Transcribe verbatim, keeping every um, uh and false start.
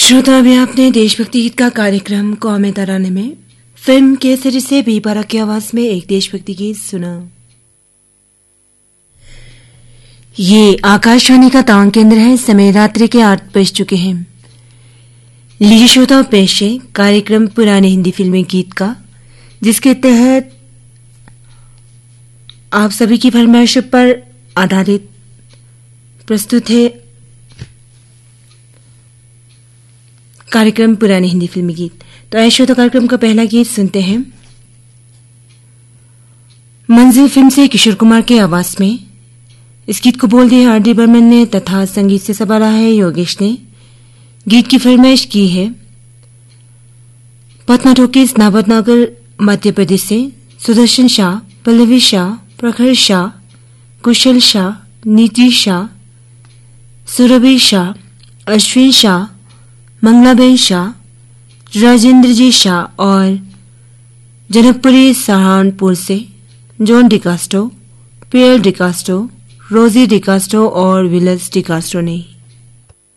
श्रोता, अभी आपने देशभक्ति गीत का कार्यक्रम कौमे तराने में फिल्म केसरी से बी पारा की आवाज में एक देशभक्ति गीत सुना। ये आकाशवाणी का तांग केंद्र है। समय रात्रि के आठ बज चुके हैं। लीजिए श्रोताओं, पेश है कार्यक्रम पुराने हिंदी फिल्मी गीत का, जिसके तहत आप सभी की फरमाइश पर आधारित प्रस्तुत है कार्यक्रम पुराने हिंदी फिल्मी गीत। तो आइए श्रोता, कार्यक्रम का पहला गीत सुनते हैं। मंजिल फिल्म से किशोर कुमार के आवाज में। इस गीत को बोल दिया आर डी बर्मन ने तथा संगीत से संवारा है योगेश ने। गीत की फरमाइश की है पटना टोकीज, नाबदनगर, मध्य प्रदेश से सुदर्शन शाह, पल्लवी शाह, प्रखर शाह, कुशल शाह, नीति शाह, सुरभि शाह, अश्विन शाह, मंगलाबेन शाह, राजेंद्र जी शाह और जनकपुरी सहारनपुर से जॉन डिकास्टो, पियर डिकास्टो, रोजी डिकास्टो और विलस डिकास्टो ने